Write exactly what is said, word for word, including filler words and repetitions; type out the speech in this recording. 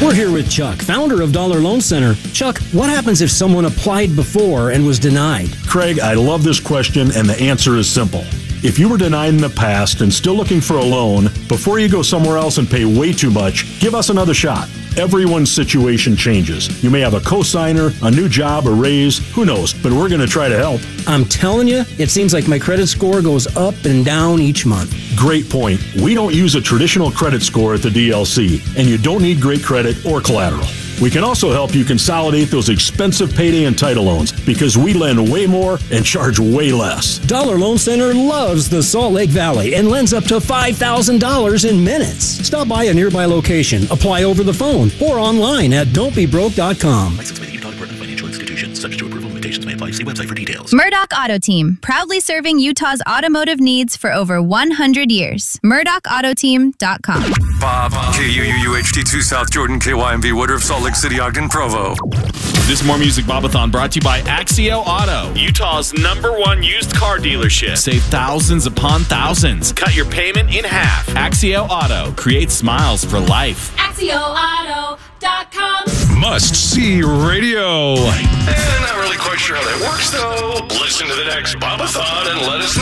We're here with Chuck, founder of Dollar Loan Center. Chuck, what happens if someone applied before and was denied? Craig, I love this question, and the answer is simple. If you were denied in the past and still looking for a loan, before you go somewhere else and pay way too much, give us another shot. Everyone's situation changes. You may have a cosigner, a new job, a raise, who knows, but we're going to try to help. I'm telling you, it seems like my credit score goes up and down each month. Great point. We don't use a traditional credit score at the D L C, and you don't need great credit or collateral. We can also help you consolidate those expensive payday and title loans because we lend way more and charge way less. Dollar Loan Center loves the Salt Lake Valley and lends up to five thousand dollars in minutes. Stop by a nearby location, apply over the phone, or online at don't be broke dot com. License by the Utah Department of Financial Institutions. Subject to approval. Limitations may apply. See website for details. Murdoch Auto Team, proudly serving Utah's automotive needs for over one hundred years. Murdoch Auto Team dot com. Bob, K U U U H D two South Jordan, K Y M V Woodruff, Salt Lake City, Ogden, Provo. This More Music Bobathon brought to you by Axio Auto, Utah's number one used car dealership. Save thousands upon thousands. Cut your payment in half. Axio Auto creates smiles for life. Axio Auto dot com. Must-see radio. Eh, not really quite sure how that works, though. Listen to the next Bobathon and let us know.